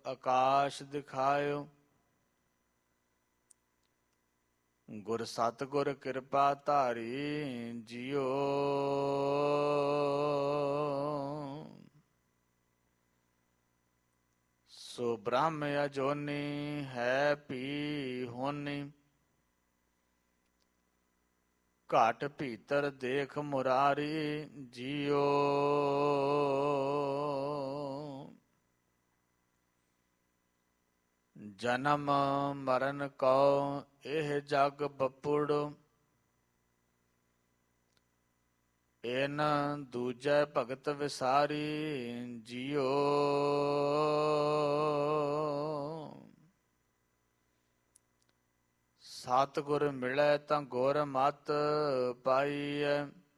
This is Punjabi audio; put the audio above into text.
ਆਕਾਸ਼ ਦਿਖਾਇਓ। ਗੁਰ ਸਤਿਗੁਰ ਕਿਰਪਾ ਧਾਰੀ ਜਿਉ। ਸੋ ਬ੍ਰਹਮ ਅਜੋਨੀ ਹੈ ਭੀ ਹੋਨੀ। ਘਾਟ ਭੀਤਰ ਦੇਖ ਮੁਰਾਰੀ ਜਿਉ। ਜਨਮ ਮਰਨ ਕਉ ਇਹ ਜਗ ਬਪੁੜ। ਇਨ ਦੂਜੈ ਭਗਤ ਵਿਸਾਰੀ ਜਿਉ। ਸਤਿਗੁਰ ਮਿਲੈ ਤਾਂ ਗੁਰ ਮਤਿ ਪਾਈਐ।